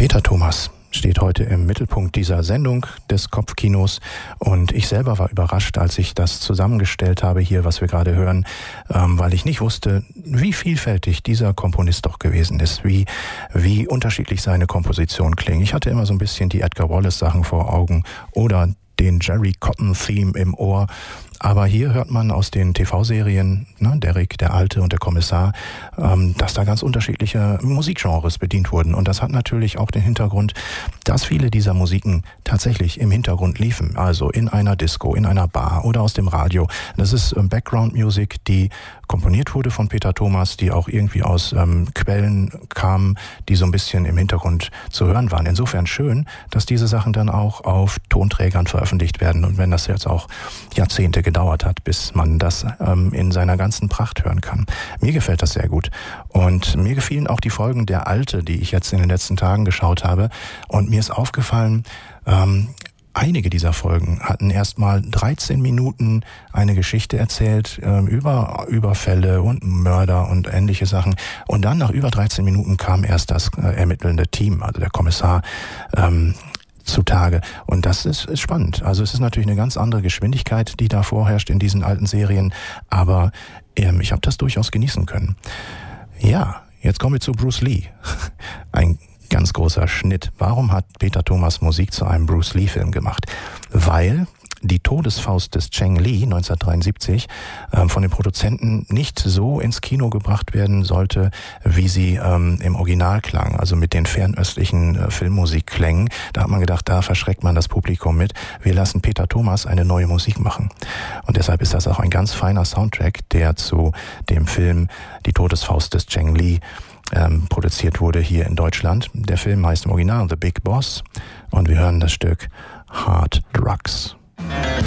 Peter Thomas steht heute im Mittelpunkt dieser Sendung des Kopfkinos und ich selber war überrascht, als ich das zusammengestellt habe hier, was wir gerade hören, weil ich nicht wusste, wie vielfältig dieser Komponist doch gewesen ist, wie unterschiedlich seine Kompositionen klingen. Ich hatte immer so ein bisschen die Edgar Wallace Sachen vor Augen oder den Jerry Cotton Theme im Ohr. Aber hier hört man aus den TV-Serien, Derrick, der Alte und der Kommissar, dass da ganz unterschiedliche Musikgenres bedient wurden. Und das hat natürlich auch den Hintergrund, dass viele dieser Musiken tatsächlich im Hintergrund liefen. Also in einer Disco, in einer Bar oder aus dem Radio. Das ist Background-Music, die komponiert wurde von Peter Thomas, die auch irgendwie aus Quellen kamen, die so ein bisschen im Hintergrund zu hören waren. Insofern schön, dass diese Sachen dann auch auf Tonträgern veröffentlicht werden. Und wenn das jetzt auch Jahrzehnte gedauert hat, bis man das in seiner ganzen Pracht hören kann. Mir gefällt das sehr gut. Und mir gefielen auch die Folgen der Alte, die ich jetzt in den letzten Tagen geschaut habe. Und mir ist aufgefallen, einige dieser Folgen hatten erstmal 13 Minuten eine Geschichte erzählt über Überfälle und Mörder und ähnliche Sachen. Und dann nach über 13 Minuten kam erst das ermittelnde Team, also der Kommissar, zutage. Und das ist spannend. Also es ist natürlich eine ganz andere Geschwindigkeit, die da vorherrscht in diesen alten Serien, aber ich habe das durchaus genießen können. Ja, jetzt kommen wir zu Bruce Lee. Ein ganz großer Schnitt. Warum hat Peter Thomas Musik zu einem Bruce Lee-Film gemacht? Weil die Todesfaust des Cheng Li 1973 von den Produzenten nicht so ins Kino gebracht werden sollte, wie sie im Original klang, also mit den fernöstlichen Filmmusikklängen. Da hat man gedacht, da verschreckt man das Publikum mit. Wir lassen Peter Thomas eine neue Musik machen. Und deshalb ist das auch ein ganz feiner Soundtrack, der zu dem Film Die Todesfaust des Cheng Li produziert wurde hier in Deutschland. Der Film heißt im Original The Big Boss und wir hören das Stück Hard Drugs.